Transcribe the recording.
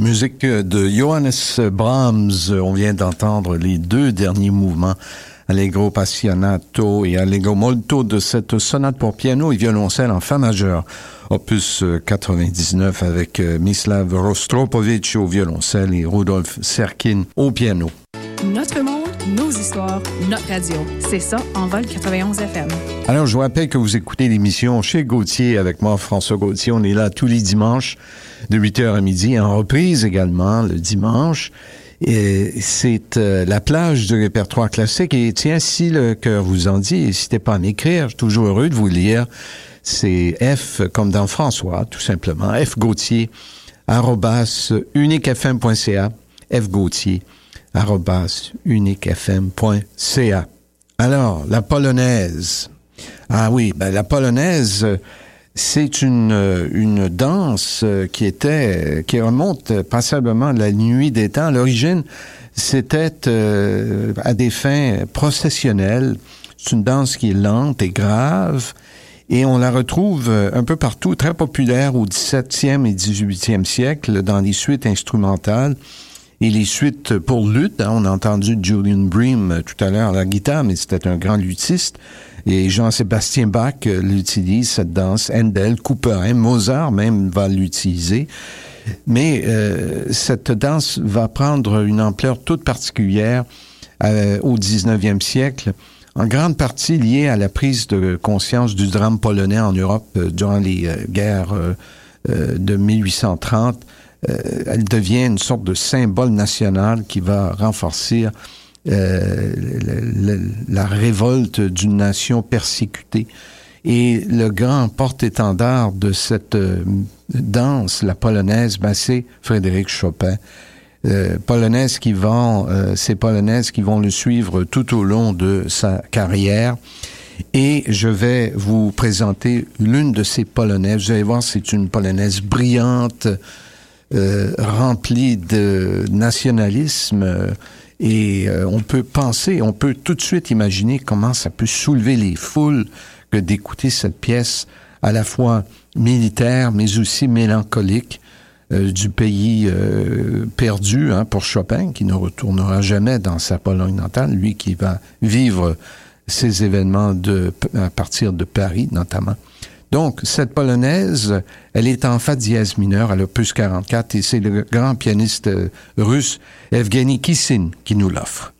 Musique de Johannes Brahms. On vient d'entendre les deux derniers mouvements, Allegro Passionato et Allegro Molto, de cette sonate pour piano et violoncelle en fa majeur, opus 99, avec Mislav Rostropovitch au violoncelle et Rudolf Serkin au piano. Notre monde, nos histoires, notre radio. C'est ça, Envol 91 FM. Alors, je vous rappelle que vous écoutez l'émission Chez Gauthier avec moi, François Gauthier. On est là tous les dimanches de 8h à midi, en reprise également le dimanche. Et c'est la plage du répertoire classique. Et tiens, si le cœur vous en dit, n'hésitez pas à m'écrire. Je suis toujours heureux de vous lire. C'est F, comme dans François, tout simplement. F Gauthier, @uniquefm.ca. F Gauthier, @uniquefm.ca. Alors, la polonaise. Ah oui, la polonaise, c'est une danse qui remonte passablement à la nuit des temps. À l'origine, c'était à des fins processionnelles. C'est une danse qui est lente et grave, et on la retrouve un peu partout, très populaire au XVIIe et XVIIIe siècle, dans les suites instrumentales et les suites pour luth. On a entendu Julian Bream tout à l'heure à la guitare, mais c'était un grand luthiste. Et Jean-Sébastien Bach l'utilise, cette danse. Handel, Couperin, Mozart même va l'utiliser. Mais cette danse va prendre une ampleur toute particulière au 19e siècle, en grande partie liée à la prise de conscience du drame polonais en Europe durant les guerres de 1830. Elle devient une sorte de symbole national qui va renforcer la révolte d'une nation persécutée. Et le grand porte-étendard de cette danse, la polonaise, c'est Frédéric Chopin. Ces polonaises qui vont le suivre tout au long de sa carrière. Et je vais vous présenter l'une de ces polonaises. Vous allez voir, c'est une polonaise brillante, remplie de nationalisme. Et on peut tout de suite imaginer comment ça peut soulever les foules que d'écouter cette pièce à la fois militaire, mais aussi mélancolique, du pays perdu pour Chopin, qui ne retournera jamais dans sa Pologne natale, lui qui va vivre ces événements à partir de Paris notamment. Donc, cette polonaise, elle est en fa dièse mineur à l'opus 44, et c'est le grand pianiste russe Evgeny Kissin qui nous l'offre.